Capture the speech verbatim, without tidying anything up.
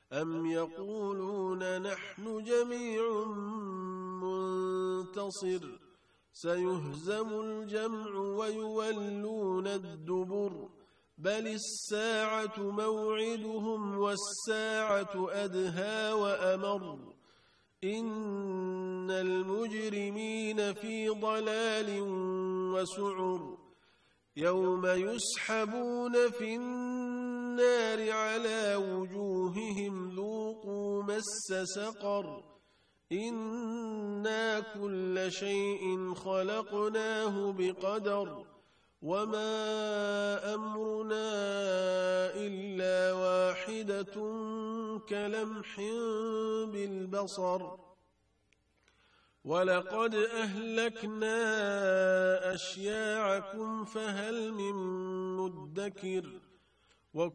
أم يقولون نحن جميع منتصر سيهزم الجمع ويولون الدبر بل الساعة موعدهم والساعة أدهى وأمر إن المجرمين في ضلال وسعر يوم يسحبون في النار على وجوههم ذوقوا مس سقر إنا كل شيء خلقناه بقدر وما أمرنا إلا واحدة كلمح بالبصر ولقد أهلكنا أشياعكم فهل من مدكر